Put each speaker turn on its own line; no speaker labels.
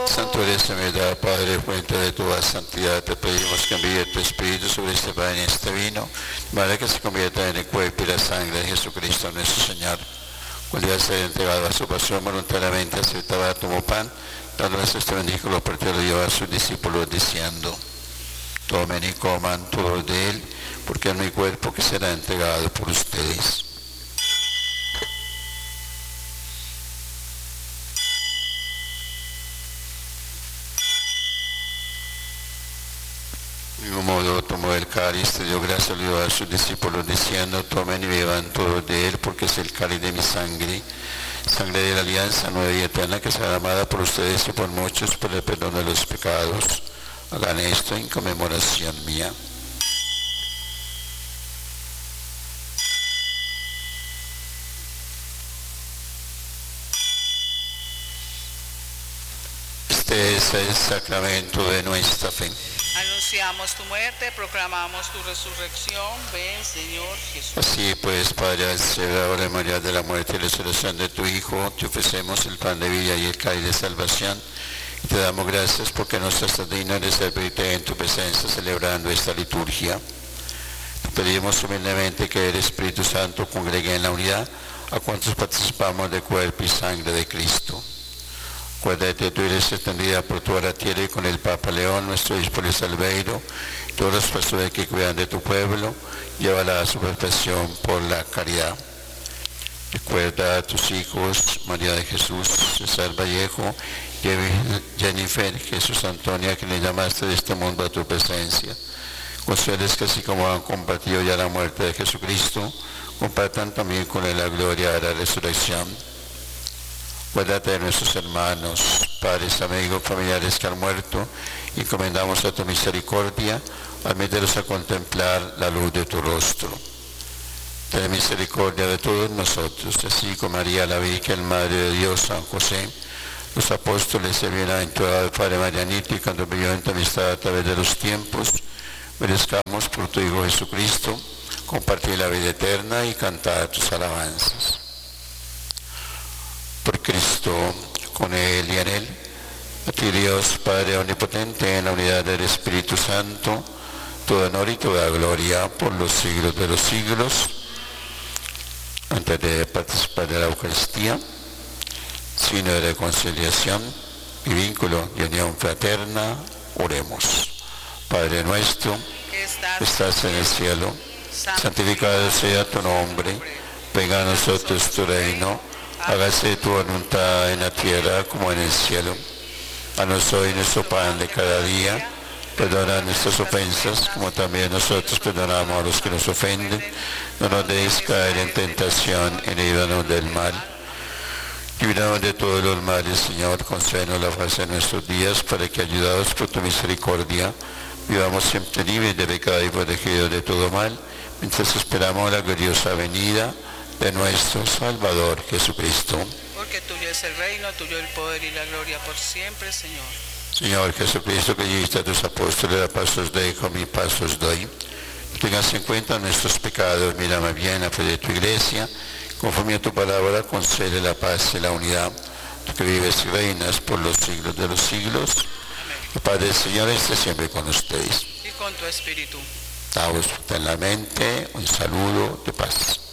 Santo eres en verdad, Padre, fuente de toda santidad. Te pedimos que envíe tu Espíritu sobre este pan y este vino, para que se convierta en el cuerpo y la sangre de Jesucristo nuestro Señor. Cuando ya se entregado a su pasión voluntariamente, aceptaba como pan, dando este bendijo, lo partió, lo llevó a sus discípulos, diciendo: tomen y coman todos de él, porque es mi cuerpo que será entregado por ustedes. De igual modo tomó el cáliz, te dio gracia, lo dio a sus discípulos, diciendo: tomen y beban todos de él, porque es el cáliz de mi sangre, sangre de la alianza nueva y eterna, que será amada por ustedes y por muchos por el perdón de los pecados. Hagan esto en conmemoración mía. Este es el sacramento de nuestra fe.
Anunciamos tu muerte, proclamamos tu resurrección. Ven, Señor Jesús.
Así pues, Padre, al ser ahora en memoria de la muerte y resurrección de tu Hijo, te ofrecemos el pan de vida y el cáliz de salvación. Y te damos gracias porque no estás digno de servirte en tu presencia celebrando esta liturgia. Te pedimos humildemente que el Espíritu Santo congregue en la unidad a cuantos participamos del cuerpo y sangre de Cristo. Acuérdate, tú eres extendida por toda la tierra y con el Papa León, nuestro obispo Luis Albeiro, todos los pastores que cuidan de tu pueblo, llévala a su perfección por la caridad. Recuerda a tus hijos, María de Jesús, César Vallejo, Jennifer, Jesús Antonia, que le llamaste de este mundo a tu presencia. Concedes que así como han compartido ya la muerte de Jesucristo, compartan también con él la gloria de la resurrección. Acuérdate de nuestros hermanos, padres, amigos, familiares que han muerto, y encomendamos a tu misericordia, admítelos a contemplar la luz de tu rostro. Ten misericordia de todos nosotros, así como María la Virgen, Madre de Dios, San José, los apóstoles, el bienaventurado del Padre Marianito, y cuando vivió en tu amistad a través de los tiempos, merezcamos por tu Hijo Jesucristo compartir la vida eterna y cantar tus alabanzas. Por Cristo, con Él y en Él, a ti Dios Padre Omnipotente, en la unidad del Espíritu Santo, todo honor y toda gloria por los siglos de los siglos. Antes de participar de la Eucaristía, signo de reconciliación y vínculo de unión fraterna, oremos. Padre nuestro, que estás en el cielo, santificado sea tu nombre, venga a nosotros tu reino, hágase tu voluntad en la tierra como en el cielo. Danos hoy nuestro pan de cada día, perdona nuestras ofensas, como también nosotros perdonamos a los que nos ofenden. No nos dejes caer en tentación y líbranos del mal. Líbranos de todos los males, Señor, concédenos la paz en nuestros días, para que, ayudados por tu misericordia, vivamos siempre libres de pecado y protegidos de todo mal, mientras esperamos la gloriosa venida de nuestro Salvador Jesucristo.
Porque tuyo es el reino, tuyo el poder y la gloria por siempre, Señor.
Señor Jesucristo, que dijiste a tus apóstoles: la paz os dejo, mi paz os doy. Tengas en cuenta nuestros pecados, mírame bien a fe de tu iglesia, conforme a tu palabra, concede la paz y la unidad. Tú que vives y reinas por los siglos de los siglos. Amén. La paz del Señor esté siempre con ustedes.
Y con tu espíritu.
Daos fraternalmente un saludo de paz.